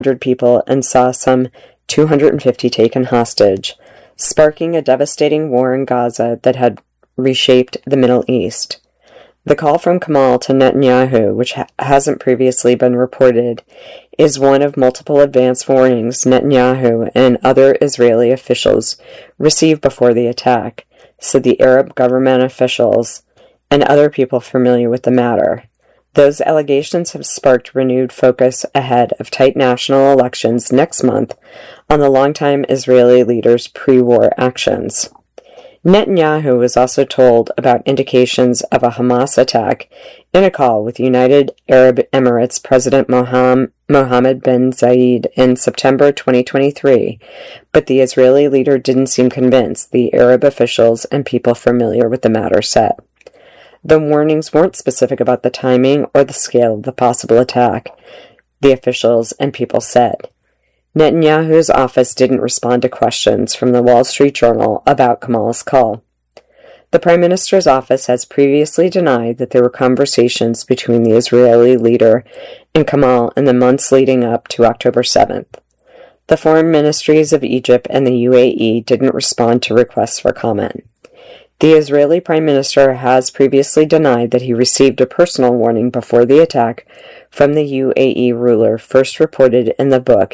people and saw some 250 taken hostage, sparking a devastating war in Gaza that had reshaped the Middle East. The call from Kamal to Netanyahu, which hasn't previously been reported, is one of multiple advance warnings Netanyahu and other Israeli officials received before the attack, said the Arab government officials and other people familiar with the matter. Those allegations have sparked renewed focus ahead of tight national elections next month on the longtime Israeli leader's pre-war actions. Netanyahu was also told about indications of a Hamas attack in a call with United Arab Emirates President Mohammed bin Zayed in September 2023, but the Israeli leader didn't seem convinced, the Arab officials and people familiar with the matter said. The warnings weren't specific about the timing or the scale of the possible attack, the officials and people said. Netanyahu's office didn't respond to questions from the Wall Street Journal about Kamal's call. The Prime Minister's office has previously denied that there were conversations between the Israeli leader and Kamal in the months leading up to October 7th. The foreign ministries of Egypt and the UAE didn't respond to requests for comment. The Israeli Prime Minister has previously denied that he received a personal warning before the attack from the UAE ruler, first reported in the book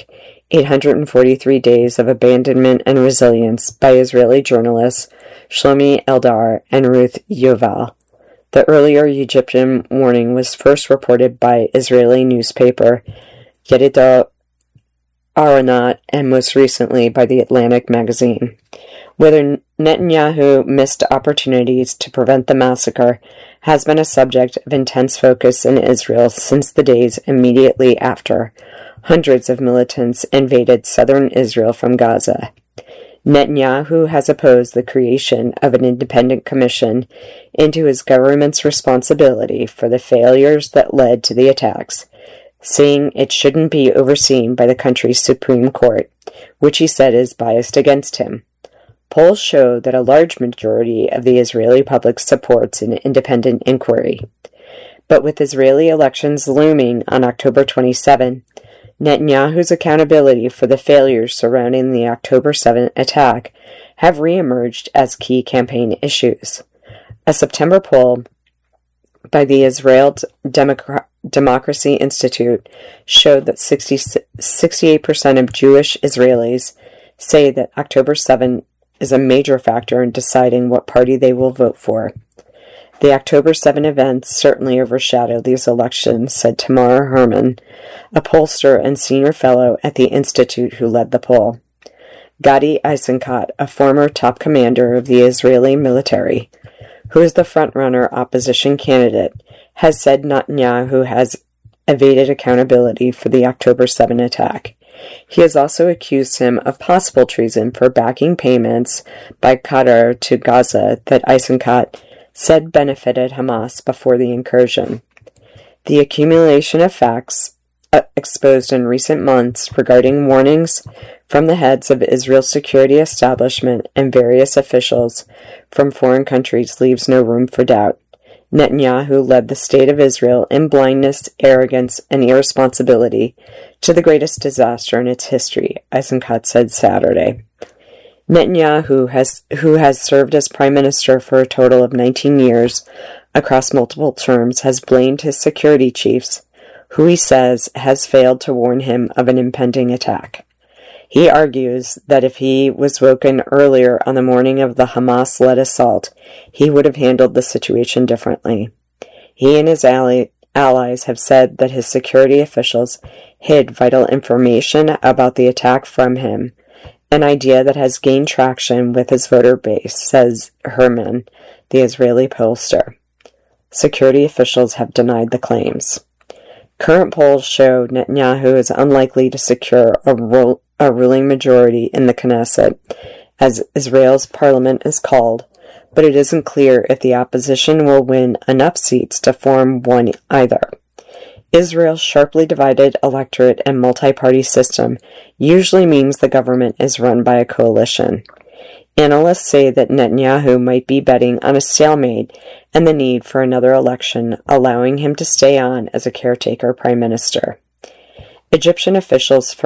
843 Days of Abandonment and Resilience by Israeli journalists Shlomi Eldar and Ruth Yoval. The earlier Egyptian warning was first reported by Israeli newspaper Yedioth Ahronoth and most recently by the Atlantic magazine. Whether Netanyahu missed opportunities to prevent the massacre has been a subject of intense focus in Israel since the days immediately after hundreds of militants invaded southern Israel from Gaza. Netanyahu has opposed the creation of an independent commission into his government's responsibility for the failures that led to the attacks, saying it shouldn't be overseen by the country's Supreme Court, which he said is biased against him. Polls show that a large majority of the Israeli public supports an independent inquiry. But with Israeli elections looming on October 27, Netanyahu's accountability for the failures surrounding the October 7 attack have reemerged as key campaign issues. A September poll by the Israel Democracy Institute showed that 68% of Jewish Israelis say that October 7 is a major factor in deciding what party they will vote for. The October 7 events certainly overshadowed these elections, said Tamar Herman, a pollster and senior fellow at the institute who led the poll. Gadi Eisenkot, a former top commander of the Israeli military, who is the front-runner opposition candidate, has said Netanyahu has evaded accountability for the October 7 attack. He has also accused him of possible treason for backing payments by Qatar to Gaza that Eisenkot said benefited Hamas before the incursion. The accumulation of facts exposed in recent months regarding warnings from the heads of Israel's security establishment and various officials from foreign countries leaves no room for doubt. Netanyahu led the state of Israel in blindness, arrogance, and irresponsibility to the greatest disaster in its history, Eisenkot said Saturday. Netanyahu, who has served as prime minister for a total of 19 years across multiple terms, has blamed his security chiefs, who he says has failed to warn him of an impending attack. He argues that if he was woken earlier on the morning of the Hamas-led assault, he would have handled the situation differently. He and his allies have said that his security officials hid vital information about the attack from him, an idea that has gained traction with his voter base, says Herman, the Israeli pollster. Security officials have denied the claims. Current polls show Netanyahu is unlikely to secure a ruling majority in the Knesset, as Israel's parliament is called, but it isn't clear if the opposition will win enough seats to form one either. Israel's sharply divided electorate and multi-party system usually means the government is run by a coalition. Analysts say that Netanyahu might be betting on a stalemate and the need for another election, allowing him to stay on as a caretaker prime minister. Egyptian officials